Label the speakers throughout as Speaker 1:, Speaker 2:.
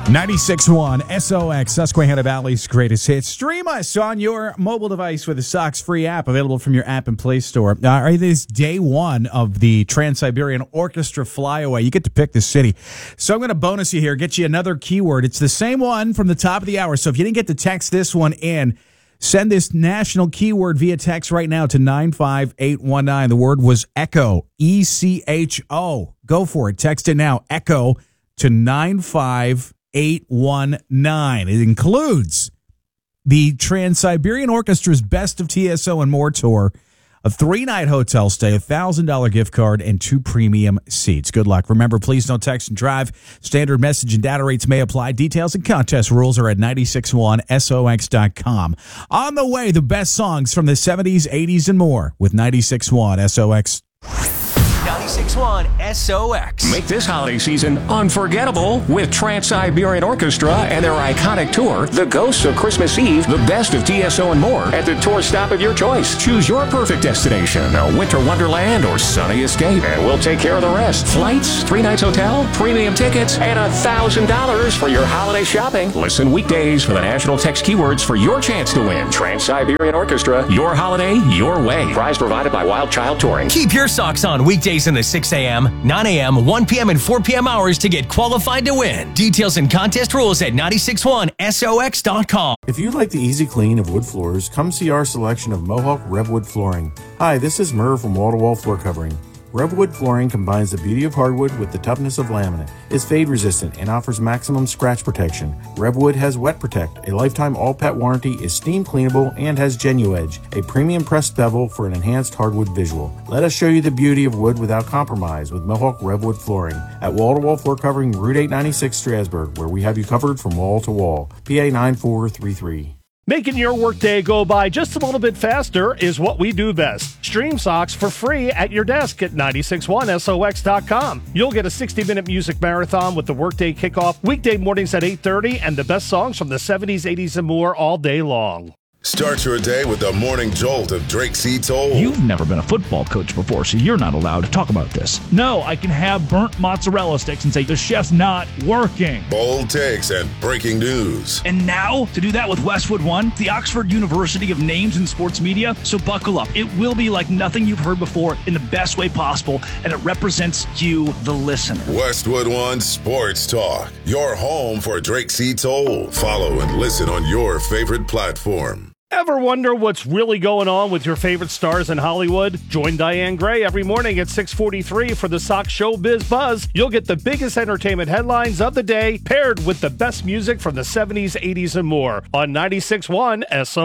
Speaker 1: 96.1 SOX, Susquehanna Valley's greatest hits. Stream us on your mobile device with the Sox free app available from your app and Play Store. It is day one of the Trans-Siberian Orchestra Flyaway. You get to pick the city. So I'm going to bonus you here, get you another keyword. It's the same one from the top of the hour. So if you didn't get to text this one in, send this national keyword via text right now to 95819. The word was echo, E-C-H-O. Go for it. Text it now, echo, to 95819. It includes the Trans-Siberian Orchestra's Best of TSO and More tour, a 3-night hotel stay, a $1,000 gift card, and 2 premium seats. Good luck. Remember, please don't text and drive. Standard message and data rates may apply. Details and contest rules are at 961sox.com. On the way, the best songs from the 70s, 80s, and more with 96.1 SOX.
Speaker 2: 96.1 SOX.
Speaker 3: Make this holiday season unforgettable with Trans-Siberian Orchestra and their iconic tour, The Ghosts of Christmas Eve, the best of TSO and more at the tour stop of your choice. Choose your perfect destination, a winter wonderland or sunny escape, and we'll take care of the rest. Flights, 3 nights hotel, premium tickets, and $1,000 for your holiday shopping. Listen weekdays for the national text keywords for your chance to win. Trans-Siberian Orchestra, your holiday, your way. Prize provided by Wild Child Touring.
Speaker 2: Keep your socks on weekdays in the 6 a.m., 9 a.m., 1 p.m., and 4 p.m. hours to get qualified to win. Details and contest rules at 961sox.com.
Speaker 4: If you like the easy clean of wood floors, come see our selection of Mohawk Revwood flooring. Hi, this is Murr from Wall to Wall Floor Covering. Revwood flooring combines the beauty of hardwood with the toughness of laminate, is fade resistant, and offers maximum scratch protection. Revwood has Wet Protect, a lifetime all-pet warranty, is steam cleanable, and has GenuEdge, a premium pressed bevel for an enhanced hardwood visual. Let us show you the beauty of wood without compromise with Mohawk Revwood flooring at Wall to Wall Floor Covering, Route 896 Strasburg, where we have you covered from wall to wall. PA 9433.
Speaker 5: Making your workday go by just a little bit faster is what we do best. Stream Sox for free at your desk at 961sox.com. You'll get a 60-minute music marathon with the workday kickoff weekday mornings at 8:30 and the best songs from the 70s, 80s, and more all day long.
Speaker 6: Start your day with the morning jolt of Drake C. Toll.
Speaker 7: You've never been a football coach before, so you're not allowed to talk about this. No, I can have burnt mozzarella sticks and say, the chef's not working.
Speaker 6: Bold takes and breaking news.
Speaker 7: And now, to do that with Westwood One, the Oxford University of names in sports media, so buckle up. It will be like nothing you've heard before in the best way possible, and it represents you, the listener.
Speaker 6: Westwood One Sports Talk, your home for Drake C. Toll. Follow and listen on your favorite platform.
Speaker 5: Ever wonder what's really going on with your favorite stars in Hollywood? Join Diane Gray every morning at 6:43 for the Sox Showbiz Buzz. You'll get the biggest entertainment headlines of the day paired with the best music from the 70s, 80s, and more on 96.1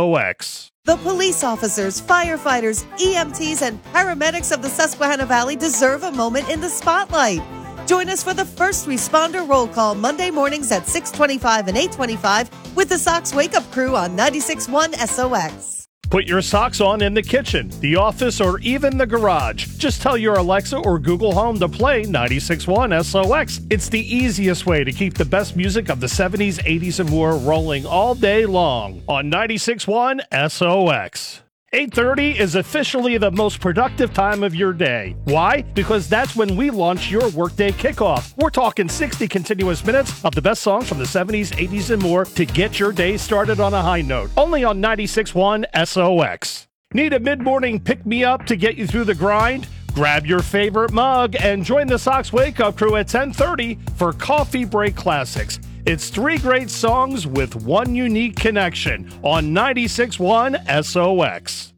Speaker 5: SOX.
Speaker 8: The police officers, firefighters, EMTs, and paramedics of the Susquehanna Valley deserve a moment in the spotlight. Join us for the first responder roll call Monday mornings at 6:25 and 8:25 with the Sox Wake Up Crew on 96.1 SOX.
Speaker 5: Put your socks on in the kitchen, the office, or even the garage. Just tell your Alexa or Google Home to play 96.1 SOX. It's the easiest way to keep the best music of the 70s, 80s, and more rolling all day long on 96.1 SOX. 8:30 is officially the most productive time of your day. Why? Because that's when we launch your workday kickoff. We're talking 60 continuous minutes of the best songs from the 70s, 80s, and more to get your day started on a high note. Only on 96.1 SOX. Need a mid-morning pick-me-up to get you through the grind? Grab your favorite mug and join the Sox Wake Up Crew at 10:30 for Coffee Break Classics. It's 3 great songs with one unique connection on 96.1 SOX.